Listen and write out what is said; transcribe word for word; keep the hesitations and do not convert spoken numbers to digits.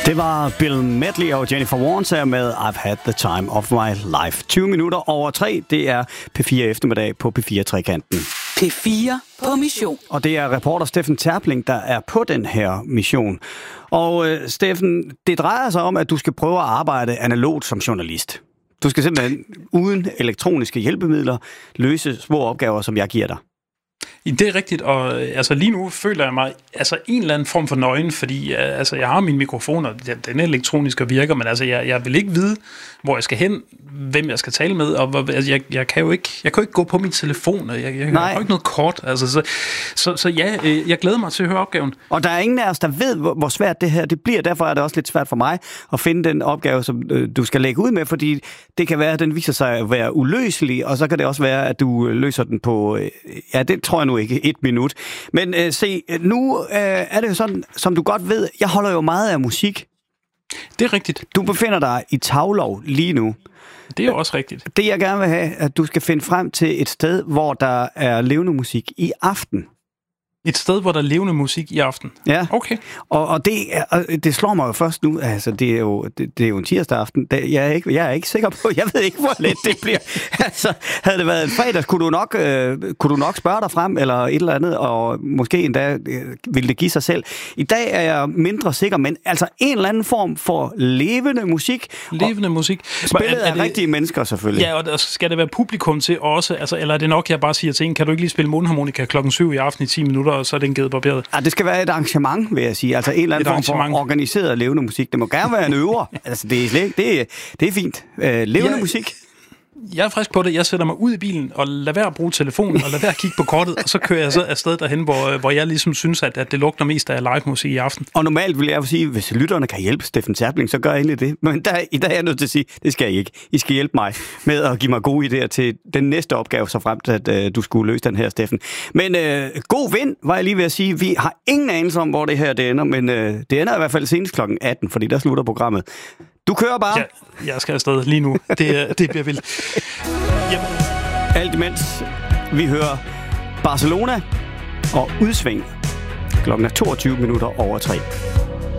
Det var Bill Medley og Jennifer Warnes med I've Had the Time of My Life. tyve minutter over tre, det er P fire eftermiddag på P fire-trekanten. P fire på mission. Og det er reporter Steffen Terpling, der er på den her mission. Og øh, Steffen, det drejer sig om, at du skal prøve at arbejde analogt som journalist. Du skal simpelthen uden elektroniske hjælpemidler løse små opgaver, som jeg giver dig. Det er rigtigt, og altså, lige nu føler jeg mig altså, en eller anden form for nøgen, fordi altså, jeg har min mikrofon, og den er elektronisk og virker, men altså, jeg, jeg vil ikke vide, hvor jeg skal hen, hvem jeg skal tale med, og hvor, altså, jeg, jeg, kan jo ikke, jeg kan jo ikke gå på min telefon, og jeg, jeg har jo ikke noget kort. Altså, så, så, så ja, jeg glæder mig til at høre opgaven. Og der er ingen af os, der ved, hvor, hvor svært det her det bliver. Derfor er det også lidt svært for mig at finde den opgave, som øh, du skal lægge ud med, fordi det kan være, at den viser sig at være uløselig, og så kan det også være, at du løser den på, øh, ja, det tror jeg nu ikke, et minut. Men øh, se, nu øh, er det jo sådan, som du godt ved, jeg holder jo meget af musik. Det er rigtigt. Du befinder dig i Taulov lige nu. Det er jo også rigtigt. Det jeg gerne vil have, at du skal finde frem til et sted, hvor der er levende musik i aften. Et sted, hvor der er levende musik i aften? Ja. Okay. Og, og det, det slår mig jo først nu, altså det er jo, det, det er jo en tirsdag aften. Jeg er, ikke, jeg er ikke sikker på, jeg ved ikke, hvor let det bliver. Altså, havde det været en fredag, kunne du nok, øh, kunne du nok spørge dig frem, eller et eller andet, og måske endda øh, ville det give sig selv. I dag er jeg mindre sikker, men altså en eller anden form for levende musik. Levende musik. Spillet af rigtige mennesker, selvfølgelig. Ja, og skal det være publikum til også, altså, eller er det nok, jeg bare siger til en, kan du ikke lige spille mundharmonika klokken syv i aften i ti minutter, og så er den givet barberet? Ja, det skal være et arrangement, vil jeg sige. Altså en eller anden form for organiseret levende musik. Det må gerne være en øver. Altså det er slet ikke, det er, det er fint. Øh, levende ja, musik. Jeg er frisk på det. Jeg sætter mig ud i bilen og lader være at bruge telefonen, og lader være at kigge på kortet, og så kører jeg så afsted derhen, hvor, hvor jeg ligesom synes, at, at det lugter mest af live musik i aften. Og normalt vil jeg jo sige, hvis lytterne kan hjælpe Steffen Terpling, så gør jeg egentlig det. Men der, i dag er jeg nødt til at sige, det skal I ikke. I skal hjælpe mig med at give mig gode idéer til den næste opgave, så frem til, at øh, du skulle løse den her, Steffen. Men øh, god vind, var jeg lige ved at sige. Vi har ingen anelse om, hvor det her det ender, men øh, det ender i hvert fald senest klokken atten, fordi der slutter programmet. Du kører bare. Ja, jeg skal afsted lige nu. Det, det bliver vildt. Yep. Alt imens vi hører Barcelona og Udsving. Klokken er toogtyve minutter over tre.